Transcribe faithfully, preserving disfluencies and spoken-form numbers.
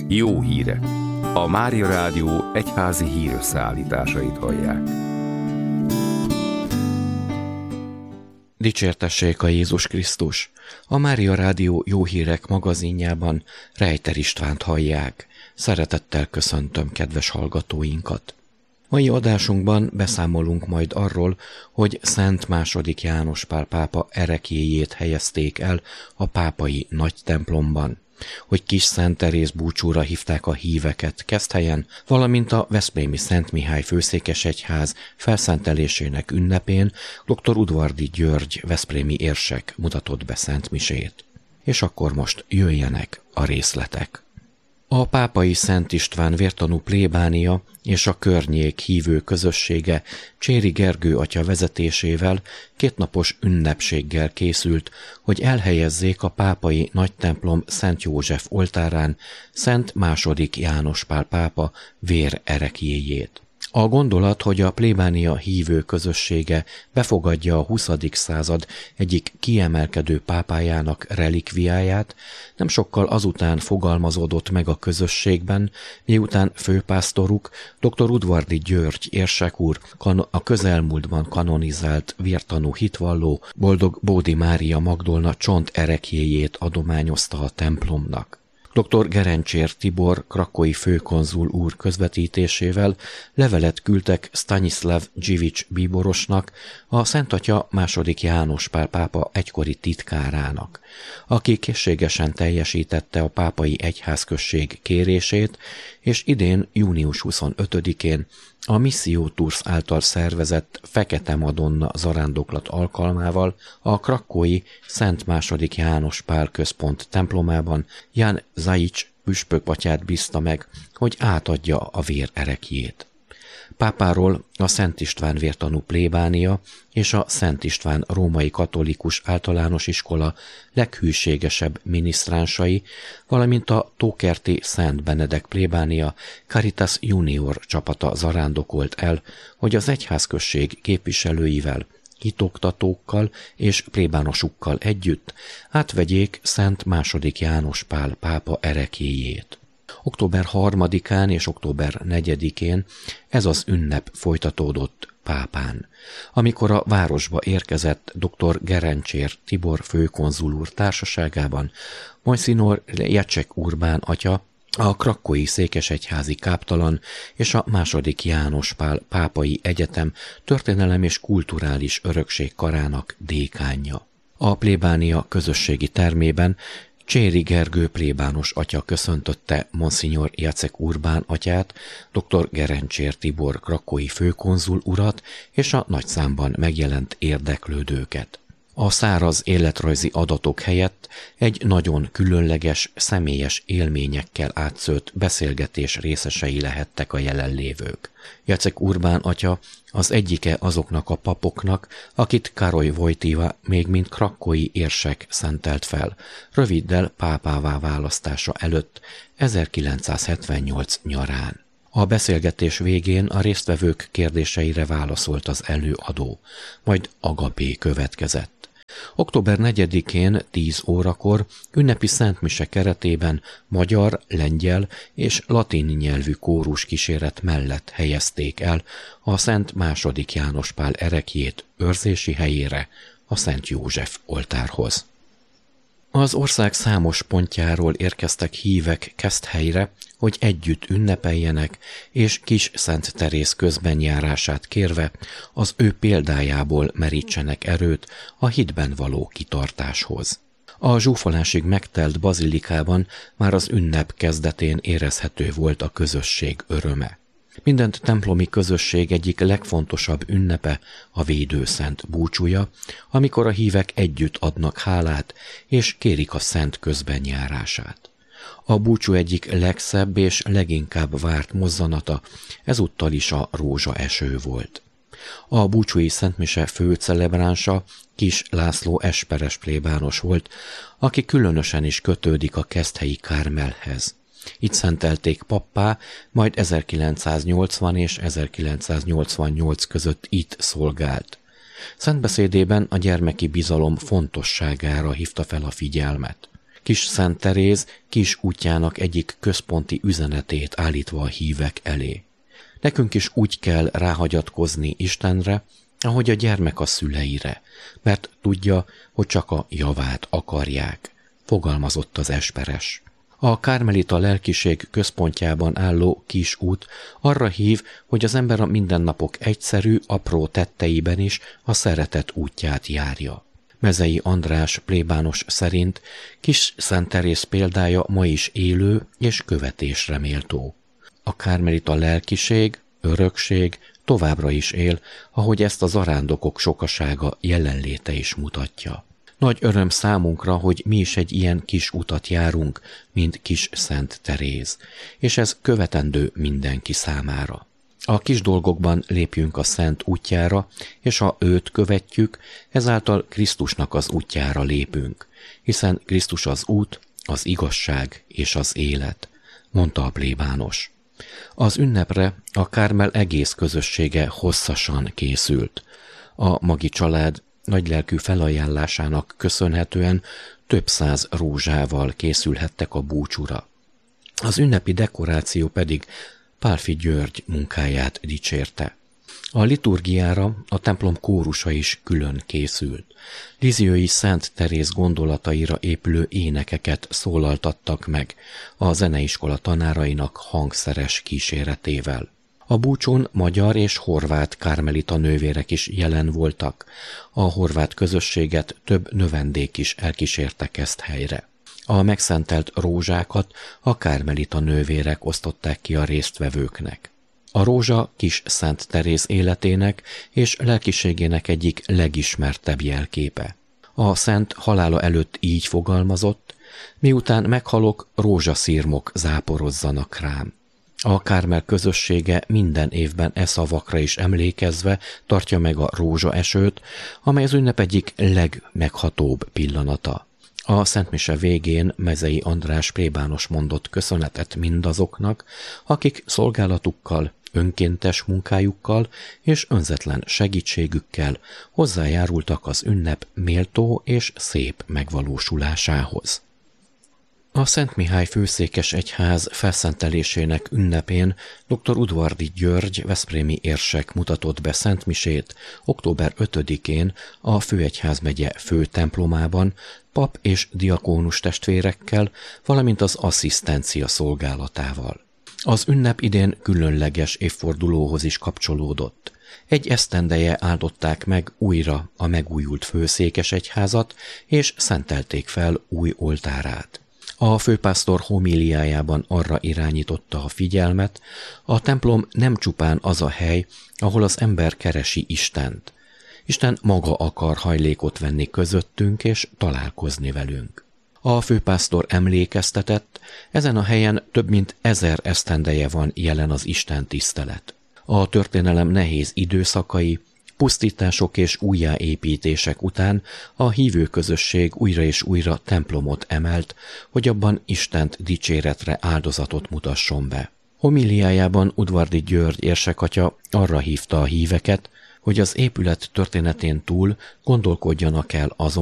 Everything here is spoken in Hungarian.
Jó hírek! A Mária Rádió egyházi hírösszeállításait hallják. Dicsértessék a Jézus Krisztus! A Mária Rádió Jó Hírek magazinjában Rejter Istvánt hallják. Szeretettel köszöntöm kedves hallgatóinkat! Mai adásunkban beszámolunk majd arról, hogy Szent második János Pál pápa ereklyéjét helyezték el a pápai nagy templomban, hogy Kis Szent Teréz búcsúra hívták a híveket Keszthelyen, valamint a veszprémi Szent Mihály főszékesegyház felszentelésének ünnepén dr. Udvardy György veszprémi érsek mutatott be szentmisét. És akkor most jöjjenek a részletek. A pápai Szent István vértanú plébánia és a környék hívő közössége Cséri Gergő atya vezetésével kétnapos ünnepséggel készült, hogy elhelyezzék a pápai nagytemplom Szent József oltárán Szent második János Pál pápa vér ereklyéjét. A gondolat, hogy a plébánia hívő közössége befogadja a huszadik század egyik kiemelkedő pápájának relikviáját, nem sokkal azután fogalmazódott meg a közösségben, miután főpásztoruk, dr. Udvardy György érsek úr a közelmúltban kanonizált vértanú hitvalló Boldog Bódi Mária Magdolna csont ereklyéjét adományozta a templomnak. dr. Gerencsér Tibor krakói főkonzul úr közvetítésével levelet küldtek Stanislav Dzsivics bíborosnak, a Szent Atya második János Pál pápa egykori titkárának, aki készségesen teljesítette a pápai egyházközség kérését, és idén június huszonötödikén a Missio Tours által szervezett Fekete Madonna zarándoklat alkalmával a krakói Szent második János Pál központ templomában Jan Zajics püspökbatyát bízta meg, hogy átadja a vér ereklyét. Pápáról a Szent István vértanú plébánia és a Szent István római katolikus általános iskola leghűségesebb minisztránsai, valamint a tókerti Szent Benedek plébánia Caritas Junior csapata zarándokolt el, hogy az egyházközség képviselőivel, hitoktatókkal és plébánosukkal együtt átvegyék Szent második János Pál pápa ereklyéjét. október harmadikán és október negyedikén ez az ünnep folytatódott Pápán, amikor a városba érkezett dr. Gerencsér Tibor főkonzul úr társaságában Monsignor Jacek Urbán atya, a krakói székesegyházi káptalan és a második János Pál pápai egyetem történelem és kulturális örökség karának dékánja. A plébánia közösségi termében Cséri Gergő plébános atya köszöntötte Monsignor Jacek Urbán atyát, dr. Gerencsér Tibor krakói főkonzul urat és a nagy számban megjelent érdeklődőket. A száraz életrajzi adatok helyett egy nagyon különleges, személyes élményekkel átszőtt beszélgetés részesei lehettek a jelenlévők. Jacek Urbán atya az egyike azoknak a papoknak, akit Károly Wojtyła még mint krakói érsek szentelt fel, röviddel pápává választása előtt ezerkilencszázhetvennyolc nyarán. A beszélgetés végén a résztvevők kérdéseire válaszolt az előadó, majd agapé következett. október negyedikén tíz órakor ünnepi szentmise keretében magyar, lengyel és latin nyelvű kórus kíséret mellett helyezték el a Szent második János Pál ereklyét őrzési helyére, a Szent József oltárhoz. Az ország számos pontjáról érkeztek hívek Keszthelyre, hogy együtt ünnepeljenek, és Kis Szent Teréz közbenjárását kérve az ő példájából merítsenek erőt a hitben való kitartáshoz. A zsúfolásig megtelt bazilikában már az ünnep kezdetén érezhető volt a közösség öröme. Minden templomi közösség egyik legfontosabb ünnepe a védőszent búcsúja, amikor a hívek együtt adnak hálát és kérik a szent közbenjárását. A búcsú egyik legszebb és leginkább várt mozzanata ezúttal is a rózsaeső volt. A búcsúi szentmise főcelebránsa Kis László esperes plébános volt, aki különösen is kötődik a keszthelyi Kármelhez. Itt szentelték pappá, majd ezerkilencszáznyolcvan és ezerkilencszáznyolcvannyolc között itt szolgált. Szentbeszédében a gyermeki bizalom fontosságára hívta fel a figyelmet. Kis Szent Teréz kis útjának egyik központi üzenetét állítva a hívek elé. Nekünk is úgy kell ráhagyatkozni Istenre, ahogy a gyermek a szüleire, mert tudja, hogy csak a javát akarják, fogalmazott az esperes. A kármelita lelkiség központjában álló kis út arra hív, hogy az ember a mindennapok egyszerű, apró tetteiben is a szeretet útját járja. Mezei András plébános szerint Kis Szent Teréz példája ma is élő és követésre méltó. A kármelita lelkiség, örökség továbbra is él, ahogy ezt a zarándokok sokasága jelenléte is mutatja. Nagy öröm számunkra, hogy mi is egy ilyen kis utat járunk, mint Kis Szent Teréz, és ez követendő mindenki számára. A kis dolgokban lépjünk a Szent útjára, és ha őt követjük, ezáltal Krisztusnak az útjára lépünk, hiszen Krisztus az út, az igazság és az élet, mondta a plébános. Az ünnepre a Kármel egész közössége hosszasan készült. A Magi család nagylelkű felajánlásának köszönhetően több száz rózsával készülhettek a búcsúra. Az ünnepi dekoráció pedig Pálffy György munkáját dicsérte. A liturgiára a templom kórusa is külön készült. Lisieux-i Szent Teréz gondolataira épülő énekeket szólaltattak meg a zeneiskola tanárainak hangszeres kíséretével. A búcsún magyar és horvát kármelita nővérek is jelen voltak. A horvát közösséget több növendék is elkísértek ezt helyre. A megszentelt rózsákat a kármelita nővérek osztották ki a résztvevőknek. A rózsa Kis Szent Teréz életének és lelkiségének egyik legismertebb jelképe. A szent halála előtt így fogalmazott: miután meghalok, rózsaszirmok záporozzanak rám. A Kármel közössége minden évben e szavakra is emlékezve tartja meg a rózsaesőt, amely az ünnep egyik legmeghatóbb pillanata. A szentmise végén Mezei András plébános mondott köszönetet mindazoknak, akik szolgálatukkal, önkéntes munkájukkal és önzetlen segítségükkel hozzájárultak az ünnep méltó és szép megvalósulásához. A Szent Mihály főszékes egyház felszentelésének ünnepén dr. Udvardy György veszprémi érsek mutatott be szentmisét október ötödikén a főegyházmegye fő templomában pap és diakónus testvérekkel, valamint az asszisztencia szolgálatával. Az ünnep idén különleges évfordulóhoz is kapcsolódott. Egy esztendeje áldották meg újra a megújult főszékes egyházat, és szentelték fel új oltárát. A főpásztor homíliájában arra irányította a figyelmet, a templom nem csupán az a hely, ahol az ember keresi Istent. Isten maga akar hajlékot venni közöttünk és találkozni velünk. A főpásztor emlékeztetett, ezen a helyen több mint ezer esztendeje van jelen az Isten tisztelet. A történelem nehéz időszakai, pusztítások és újjáépítések után a hívő közösség újra és újra templomot emelt, hogy abban Istent dicséretre áldozatot mutasson be. Homíliájában Udvardy György érsekatya arra hívta a híveket, hogy az épület történetén túl gondolkodjanak el azon,